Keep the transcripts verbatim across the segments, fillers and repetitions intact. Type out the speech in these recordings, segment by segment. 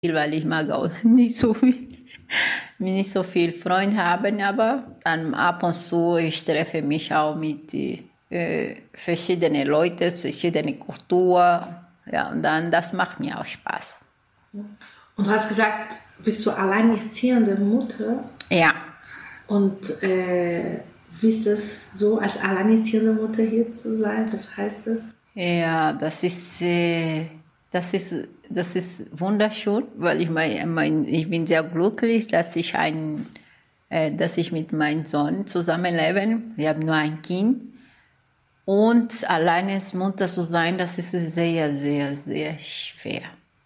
weil ich mag auch nicht so viel, nicht so viel Freunde haben, aber dann ab und zu ich treffe mich auch mit äh, verschiedenen Leuten, verschiedene Kulturen, ja, und dann das macht mir auch Spaß. Und du hast gesagt, bist du alleinerziehende Mutter? Ja. Und äh, wie ist es so, als alleinerziehende Mutter hier zu sein? Was heißt das? Ja, das ist, äh, das ist, das ist wunderschön, weil ich, mein, mein, ich bin sehr glücklich, dass ich, ein, äh, dass ich mit meinem Sohn zusammenlebe. Wir haben nur ein Kind. Und alleine als Mutter zu sein, das ist sehr, sehr, sehr schwer.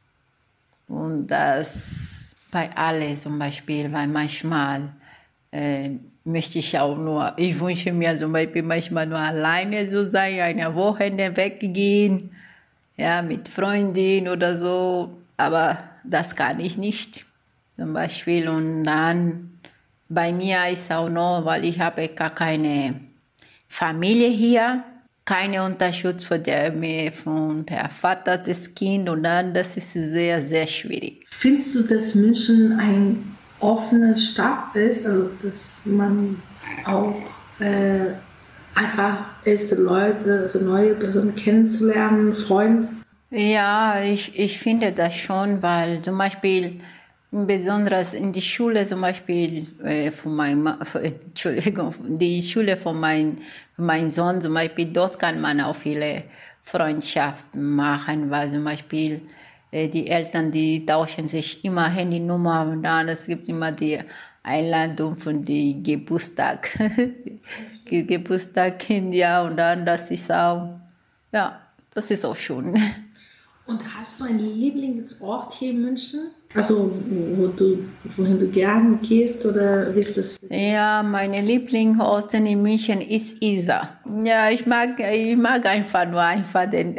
Und das bei allen zum Beispiel, weil manchmal äh, möchte ich auch nur, ich wünsche mir zum Beispiel manchmal nur alleine zu sein, eine Woche weggehen, ja, mit Freundin oder so, aber das kann ich nicht, zum Beispiel. Und dann bei mir ist auch noch, weil ich habe gar keine Familie hier, keine Unterstützung von der, von der Vater des Kindes, und dann, das ist sehr, sehr schwierig. Findest du, dass München ein offener Stadt ist, also dass man auch äh, einfach ist, Leute, also neue Personen kennenzulernen, Freunde? Ja, ich, ich finde das schon, weil zum Beispiel besonders in die Schule zum Beispiel äh, von meinem, Entschuldigung, die Schule von meinem mein Sohn zum Beispiel, dort kann man auch viele Freundschaften machen, weil zum Beispiel äh, die Eltern, die tauschen sich immer Handynummer, und dann es gibt immer die Einladung von die Geburtstag, Geburtstagkind, ja, und dann das ist auch, ja, das ist auch schön. Und hast du einen Lieblingsort hier in München? Also, wo du, wohin du gerne gehst, oder wie ist das? Ja, meine Lieblingsorte in München ist Isar. Ja, ich mag, ich mag einfach nur einfach den,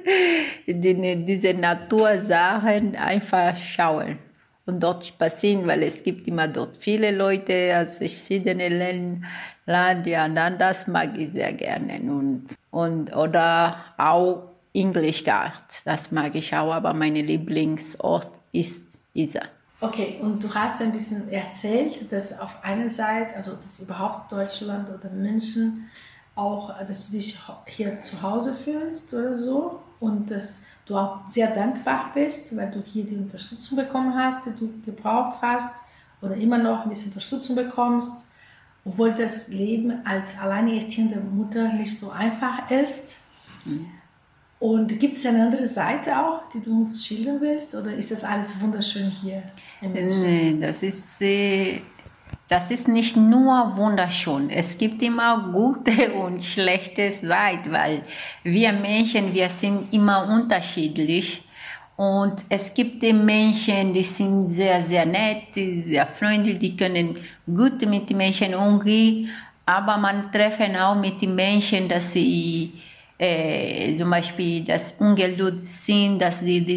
den, diese Natursachen einfach schauen und dort spazieren, weil es gibt immer dort viele Leute aus verschiedenen Ländern, ja, und dann das mag ich sehr gerne. Und, und, oder auch English Garden, das mag ich auch, aber mein Lieblingsort ist Isar. Okay, und du hast ein bisschen erzählt, dass auf einer Seite, also dass überhaupt Deutschland oder München auch, dass du dich hier zu Hause fühlst oder so, und dass du auch sehr dankbar bist, weil du hier die Unterstützung bekommen hast, die du gebraucht hast oder immer noch ein bisschen Unterstützung bekommst, obwohl das Leben als alleinerziehende Mutter nicht so einfach ist. Mhm. Und gibt es eine andere Seite auch, die du uns schildern willst? Oder ist das alles wunderschön hier in München? Nee, das ist, äh, das ist nicht nur wunderschön. Es gibt immer gute und schlechte Seiten, weil wir Menschen, wir sind immer unterschiedlich. Und es gibt die Menschen, die sind sehr, sehr nett, sehr freundlich, die können gut mit den Menschen umgehen. Aber man trifft auch mit den Menschen, dass sie Äh, zum Beispiel das Ungeduld sind, dass sie